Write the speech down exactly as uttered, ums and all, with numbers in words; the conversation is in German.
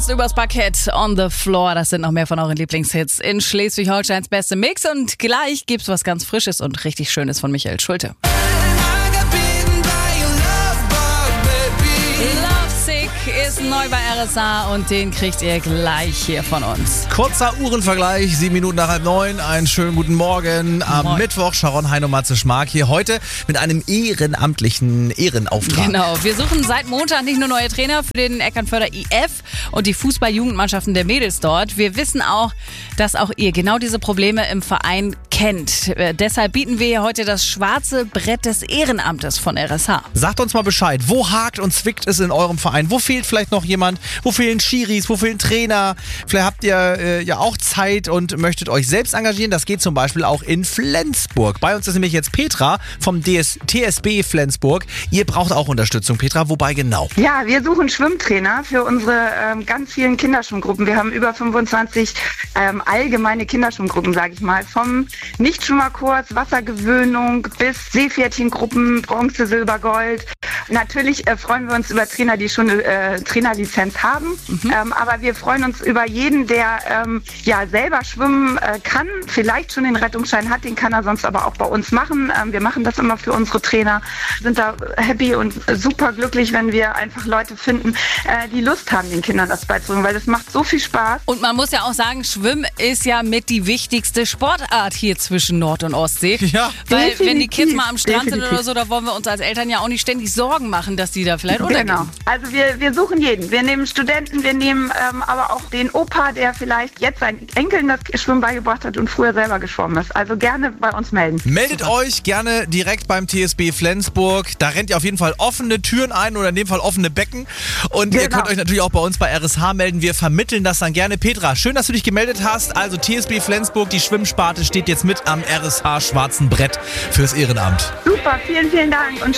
Tanzt übers Parkett on the floor. Das sind noch mehr von euren Lieblingshits in Schleswig-Holsteins beste Mix. Und gleich gibt's was ganz Frisches und richtig Schönes von Michael Schulte. Ist neu bei R S A und den kriegt ihr gleich hier von uns. Kurzer Uhrenvergleich, sieben Minuten nach halb neun. Einen schönen guten Morgen. Am Moin. Mittwoch Sharon Heino Matze Schmark hier heute mit einem ehrenamtlichen Ehrenauftrag. Genau, wir suchen seit Montag nicht nur neue Trainer für den Eckernförder I F und die Fußball-Jugendmannschaften der Mädels dort. Wir wissen auch, dass auch ihr genau diese Probleme im Verein kennt. Äh, deshalb bieten wir hier heute das schwarze Brett des Ehrenamtes von R S H. Sagt uns mal Bescheid, wo hakt und zwickt es in eurem Verein? Wo fehlt vielleicht noch jemand? Wo fehlen Schiris? Wo fehlen Trainer? Vielleicht habt ihr äh, ja auch Zeit und möchtet euch selbst engagieren. Das geht zum Beispiel auch in Flensburg. Bei uns ist nämlich jetzt Petra vom D S T S B Flensburg. Ihr braucht auch Unterstützung, Petra. Wobei genau? Ja, wir suchen Schwimmtrainer für unsere ähm, ganz vielen Kinderschwimmgruppen. Wir haben über fünfundzwanzig ähm, allgemeine Kinderschwimmgruppen, sage ich mal. Vom Nichtschwimmerkurs, Wassergewöhnung bis Seepferdchengruppen, Bronze, Silber, Gold. Natürlich äh, freuen wir uns über Trainer, die schon eine äh, Trainerlizenz haben. Mhm. Ähm, aber wir freuen uns über jeden, der ähm, ja selber schwimmen äh, kann, vielleicht schon den Rettungsschein hat, den kann er sonst aber auch bei uns machen. Ähm, wir machen das immer für unsere Trainer, sind da happy und super glücklich, wenn wir einfach Leute finden, äh, die Lust haben, den Kindern das beizubringen, weil das macht so viel Spaß. Und man muss ja auch sagen, Schwimmen ist ja mit die wichtigste Sportart hier zwischen Nord- und Ostsee. Ja. Weil Definitiv, wenn die Kids mal am Strand definitiv. sind oder so, da wollen wir uns als Eltern ja auch nicht ständig Sorgen machen, dass die da vielleicht untergehen. Genau. Also wir, wir suchen jeden. Wir nehmen Studenten, wir nehmen ähm, aber auch den Opa, der vielleicht jetzt seinen Enkeln das Schwimmen beigebracht hat und früher selber geschwommen ist. Also gerne bei uns melden. Meldet euch gerne direkt beim T S B Flensburg. Da rennt ihr auf jeden Fall offene Türen ein oder in dem Fall offene Becken. Und ihr Genau. könnt euch natürlich auch bei uns bei R S H melden. Wir vermitteln das dann gerne. Petra, schön, dass du dich gemeldet hast. Also T S B Flensburg, die Schwimmsparte steht jetzt mit am R S H schwarzen Brett fürs Ehrenamt. Super, vielen, vielen Dank und